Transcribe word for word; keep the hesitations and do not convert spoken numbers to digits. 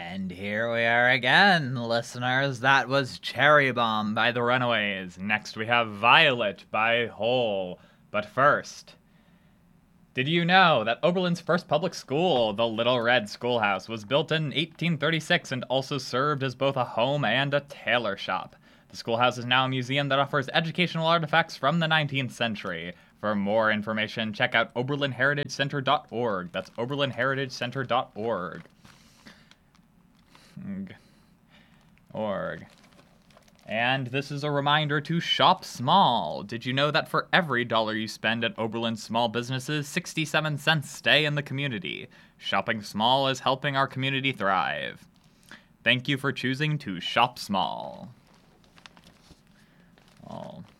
And here we are again, listeners. That was Cherry Bomb by the Runaways. Next we have Violet by Hole. But first, did you know that Oberlin's first public school, the Little Red Schoolhouse, was built in eighteen thirty-six and also served as both a home and a tailor shop? The schoolhouse is now a museum that offers educational artifacts from the nineteenth century. For more information, check out oberlin heritage center dot org. That's oberlin heritage center dot org. Org. And this is a reminder to shop small. Did you know that for every dollar you spend at Oberlin small businesses, sixty-seven cents stay in the community? Shopping small is helping our community thrive. Thank you for choosing to shop small. Oh.